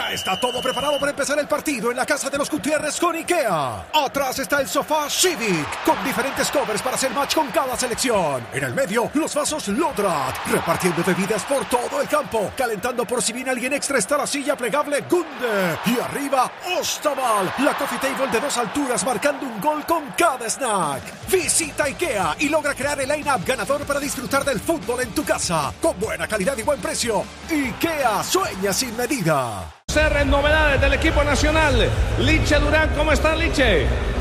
Ya está todo preparado para empezar el partido en la casa de los Gutiérrez con IKEA. Atrás está el sofá Civic, con diferentes covers para hacer match con cada selección. En el medio, los vasos Lodrat, repartiendo bebidas por todo el campo. Calentando por si viene alguien extra está la silla plegable Gunde. Y arriba, Ostaval, la coffee table de 2 alturas marcando un gol con cada snack. Visita IKEA y logra crear el line-up ganador para disfrutar del fútbol en tu casa. Con buena calidad y buen precio. IKEA, sueña sin medida. Novedades del equipo nacional. Liche Durán, ¿cómo está Liche?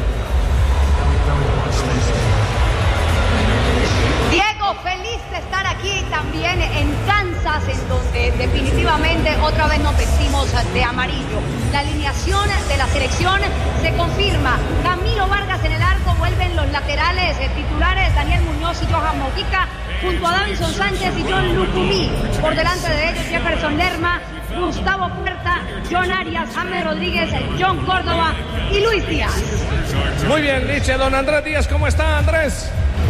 Diego, feliz de estar aquí también en Kansas, en donde definitivamente otra vez nos vestimos de amarillo. La alineación de la selección se confirma. Camilo Vargas en el arco, vuelven los laterales titulares Daniel Muñoz y Johan Mojica, junto a Davinson Sánchez y John Lucumí. Por delante de ellos Jefferson Lerma, Gustavo Puerta, John Arias, James Rodríguez, John Córdoba y Luis Díaz. Muy bien, Liche. Don Andrés Díaz, ¿cómo está, Andrés?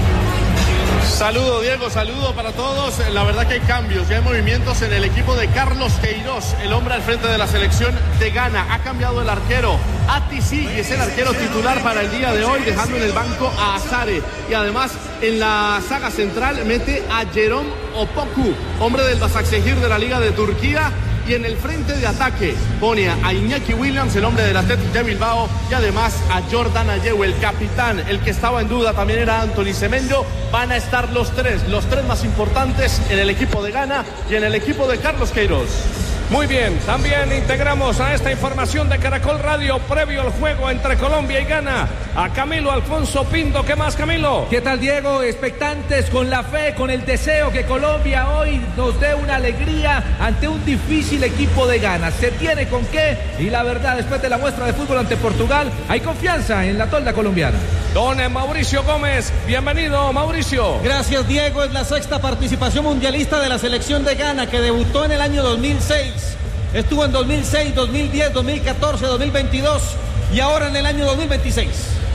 Saludo, Diego, saludo para todos. La verdad que hay cambios, ya hay movimientos en el equipo de Carlos Queiroz, el hombre al frente de la selección de Ghana. Ha cambiado el arquero. Ati Sigui es el arquero titular para el día de hoy, dejando en el banco a Azare. Y además, en la saga central mete a Jerome Opoku, hombre del Başakşehir de la Liga de Turquía. Y en el frente de ataque pone a Iñaki Williams, el hombre del Athletic de Bilbao, y además a Jordan Ayew, el capitán. El que estaba en duda también era Anthony Semenyo. Van a estar los tres más importantes en el equipo de Ghana y en el equipo de Carlos Queiroz. Muy bien, también integramos a esta información de Caracol Radio previo al juego entre Colombia y Ghana a Camilo Alfonso Pinto. ¿Qué más, Camilo? ¿Qué tal, Diego? Expectantes, con la fe, con el deseo que Colombia hoy nos dé una alegría ante un difícil equipo de Ghana. Se tiene con qué, y la verdad, después de la muestra de fútbol ante Portugal, hay confianza en la tolda colombiana. Don Mauricio Gómez, bienvenido, Mauricio. Gracias, Diego. Es la 6ª participación mundialista de la selección de Ghana, que debutó en el año 2006. Estuvo en 2006, 2010, 2014, 2022 y ahora en el año 2026.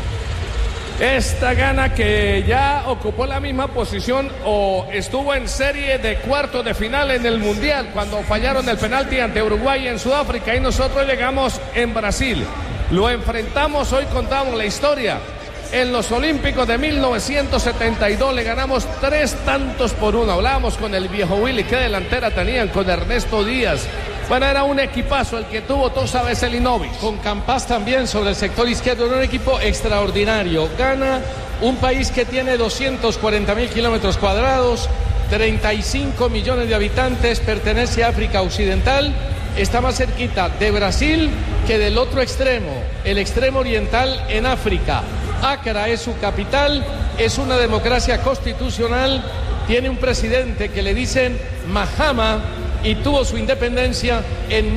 Esta Ghana que ya ocupó la misma posición o estuvo en serie de cuartos de final en el Mundial cuando fallaron el penalti ante Uruguay en Sudáfrica, y nosotros llegamos en Brasil. Lo enfrentamos, hoy contamos la historia. En los Olímpicos de 1972 le ganamos 3-1. Hablábamos con el viejo Willy, qué delantera tenían con Ernesto Díaz. Bueno, era un equipazo el que tuvo Tosa Veselinovic. Con Campas también sobre el sector izquierdo, era un equipo extraordinario. Ghana, un país que tiene 240.000 kilómetros cuadrados, 35 millones de habitantes, pertenece a África Occidental, está más cerquita de Brasil que del otro extremo, el extremo oriental en África. Accra es su capital, es una democracia constitucional, tiene un presidente que le dicen Mahama, y tuvo su independencia en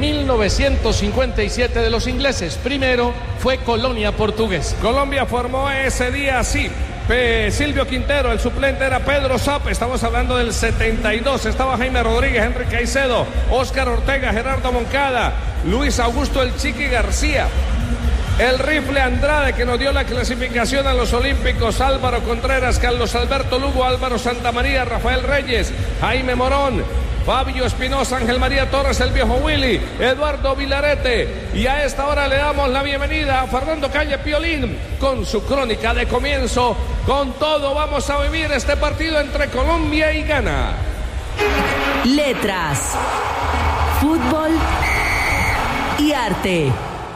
1957 de los ingleses. Primero fue colonia portuguesa. Colombia formó ese día así. Silvio Quintero, el suplente era Pedro Zap, estamos hablando del 72, estaba Jaime Rodríguez, Henry Caicedo, Óscar Ortega, Gerardo Moncada, Luis Augusto El Chiqui García, el Rifle Andrade, que nos dio la clasificación a los Olímpicos, Álvaro Contreras, Carlos Alberto Lugo, Álvaro Santamaría, Rafael Reyes, Jaime Morón, Fabio Espinosa, Ángel María Torres, el viejo Willy, Eduardo Vilarete. Y a esta hora le damos la bienvenida a Fernando Calle Piolín con su crónica de comienzo. Con todo vamos a vivir este partido entre Colombia y Ghana. Letras, fútbol y arte.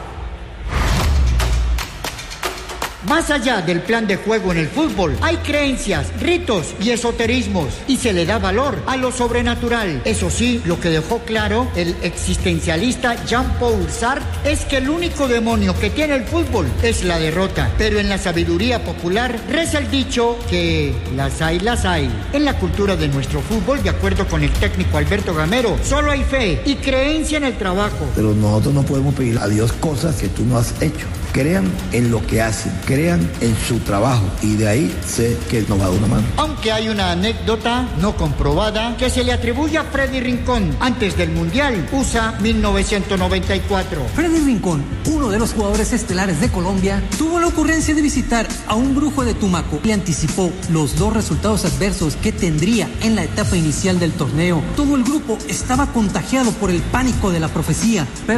Más allá del plan de juego en el fútbol, hay creencias, ritos y esoterismos, y se le da valor a lo sobrenatural. Eso sí, lo que dejó claro el existencialista Jean-Paul Sartre es que el único demonio que tiene el fútbol es la derrota. Pero en la sabiduría popular reza el dicho que las hay. En la cultura de nuestro fútbol, de acuerdo con el técnico Alberto Gamero, solo hay fe y creencia en el trabajo. Pero nosotros no podemos pedir a Dios cosas que tú no has hecho. Crean en lo que hacen, crean en su trabajo, y de ahí sé que nos va a dar una mano. Aunque hay una anécdota no comprobada que se le atribuye a Freddy Rincón antes del Mundial USA 1994. Freddy Rincón, uno de los jugadores estelares de Colombia, tuvo la ocurrencia de visitar a un brujo de Tumaco y anticipó los 2 resultados adversos que tendría en la etapa inicial del torneo. Todo el grupo estaba contagiado por el pánico de la profecía, pero